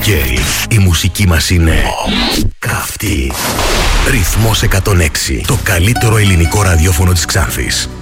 καλοκαίρι. Η μουσική μας είναι καυτή. Ρυθμός 106. Το καλύτερο ελληνικό ραδιόφωνο της Ξάνθης.